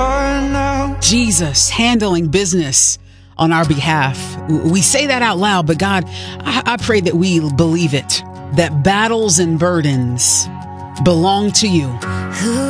apart now. Jesus handling business on our behalf. We say that out loud, but God, I pray that we believe it, that battles and burdens belong to you.